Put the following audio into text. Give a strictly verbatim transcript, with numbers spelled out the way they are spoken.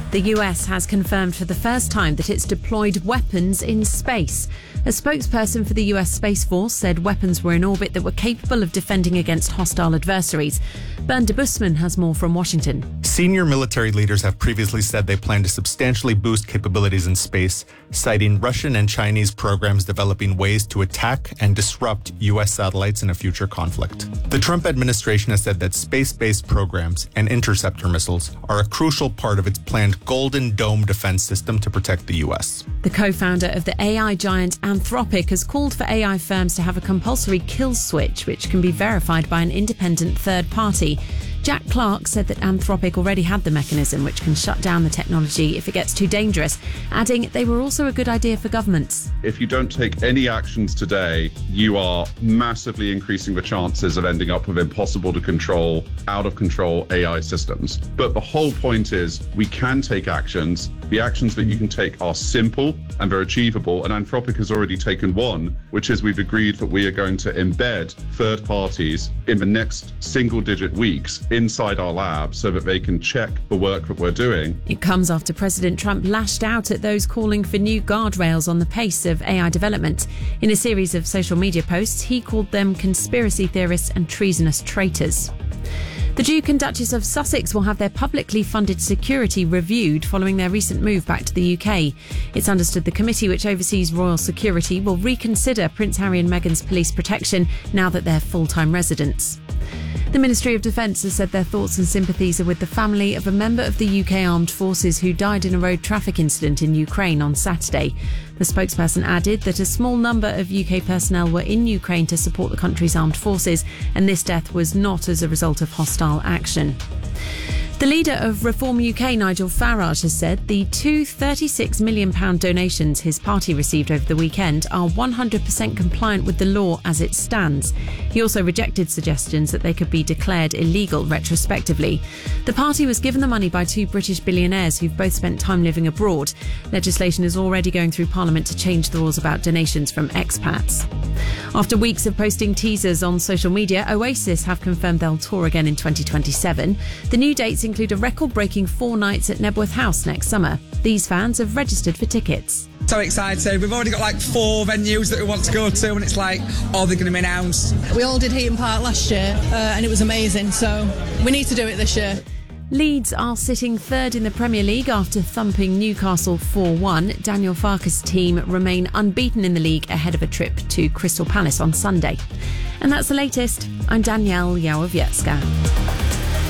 The U S has confirmed for the first time that it's deployed weapons in space. A spokesperson for the U S Space Force said weapons were in orbit that were capable of defending against hostile adversaries. Bernd de Busman has more from Washington. Senior military leaders have previously said they plan to substantially boost capabilities in space, citing Russian and Chinese programs developing ways to attack and disrupt U S satellites in a future conflict. The Trump administration has said that space-based programs and interceptor missiles are a crucial part of its planned Golden Dome defense system to protect the U S. The co-founder of the A I giant Anthropic has called for A I firms to have a compulsory kill switch, which can be verified by an independent third party. Jack Clark said that Anthropic already had the mechanism which can shut down the technology if it gets too dangerous, adding they were also a good idea for governments. If you don't take any actions today, you are massively increasing the chances of ending up with impossible to control, out of control A I systems. But the whole point is we can take actions. The actions that you can take are simple and they're achievable. And Anthropic has already taken one, which is we've agreed that we are going to embed third parties in the next single digit weeks inside our lab so that they can check the work that we're doing. It comes after President Trump lashed out at those calling for new guardrails on the pace of A I development. In a series of social media posts, he called them conspiracy theorists and treasonous traitors. The Duke and Duchess of Sussex will have their publicly funded security reviewed following their recent move back to the U K. It's understood the committee which oversees royal security will reconsider Prince Harry and Meghan's police protection now that they're full-time residents. The Ministry of Defence has said their thoughts and sympathies are with the family of a member of the U K Armed Forces who died in a road traffic incident in Ukraine on Saturday. The spokesperson added that a small number of U K personnel were in Ukraine to support the country's armed forces, and this death was not as a result of hostile action. The leader of Reform U K, Nigel Farage, has said the two thirty-six million pounds donations his party received over the weekend are one hundred percent compliant with the law as it stands. He also rejected suggestions that they could be declared illegal retrospectively. The party was given the money by two British billionaires who've both spent time living abroad. Legislation is already going through Parliament to change the rules about donations from expats. After weeks of posting teasers on social media, Oasis have confirmed they'll tour again in twenty twenty-seven. The new dates include a record-breaking four nights at Nebworth House next summer. These fans have registered for tickets. So excited. We've already got like four venues that we want to go to, and it's like, oh, they're going to be announced. We all did Heaton Park last year uh, and it was amazing, so we need to do it this year. Leeds are sitting third in the Premier League after thumping Newcastle four one. Daniel Farke's team remain unbeaten in the league ahead of a trip to Crystal Palace on Sunday. And that's the latest. I'm Danielle Yawowiecka.